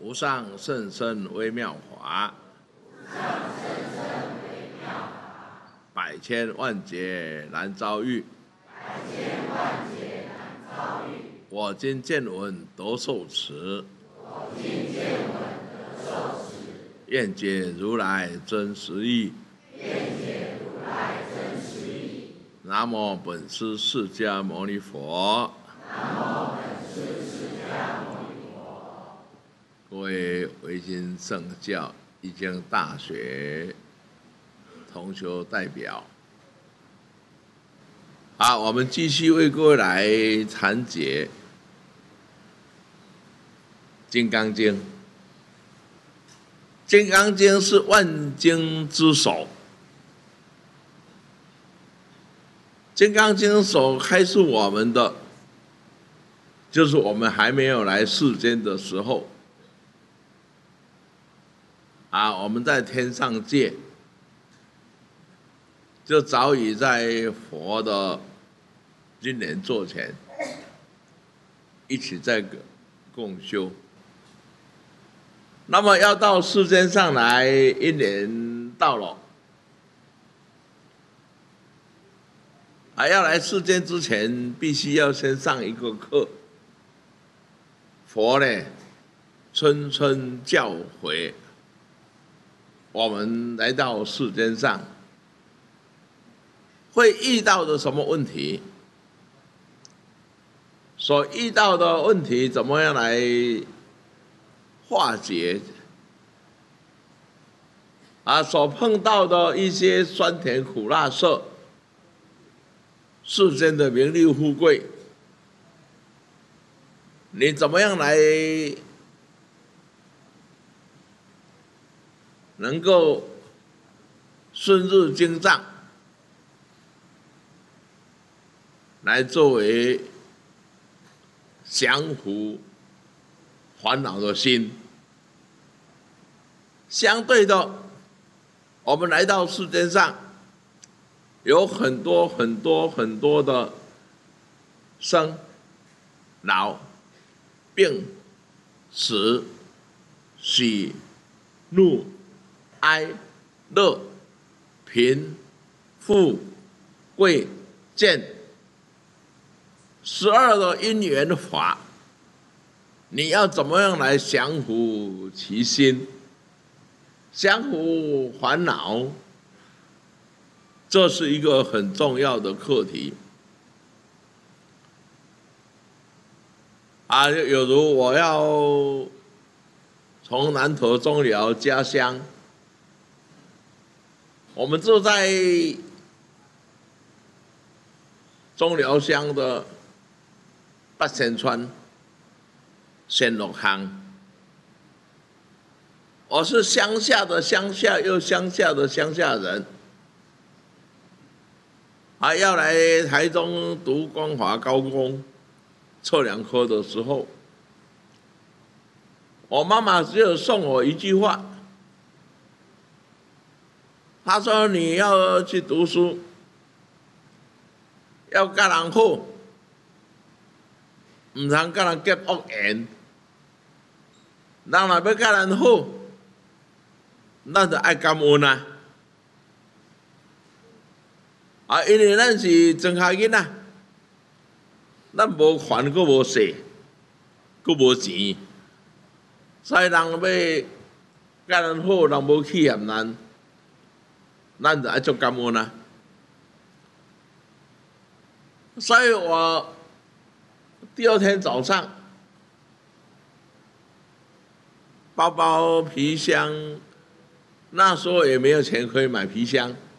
无上甚深微妙法，百千万劫难遭遇。我今见闻得受持，愿解如来真实义。南无本师释迦牟尼佛。各位维新圣教义经大学同修代表，好，我们继续为各位来阐解《金刚经》。《金刚经》是万经之首，《金刚经》所开示我们的，就是我们还没有来世间的时候，我们在天上界，就早已在佛的金莲座前，一起在共修。那么要到世间上来，一年到了，要来世间之前，必须要先上一个课。佛呢，谆谆教诲我们来到世间上会遇到的什么问题，所遇到的问题怎么样来化解，所碰到的一些酸甜苦辣涩，世间的名利富贵，你怎么样来能够顺入经藏，来作为降伏烦恼的心。相对的，我们来到世间上，有很多的生、老、病、死、喜、怒、哀、乐、贫、富、贵、贱，12的因缘法，你要怎么样来降伏其心，降伏烦恼，这是一个很重要的课题。有如我要从南投中寮家乡，我们住在中寮乡的八仙川仙乐乡，我是乡下的乡下又乡下的乡下人，要来台中读光华高工测量科的时候，我妈妈只有送我一句话，她说你要去读书，要跟人好，唔通跟人结恶缘。人若要跟人好，咱就爱感恩啊！因为咱是庄稼囡仔，咱无权，佫无势，佫无钱，所以人要跟人好，人无欺负咱，咱就爱足感恩啊！所以我第二天早上，包包皮箱，那时候也没有钱可以买皮箱，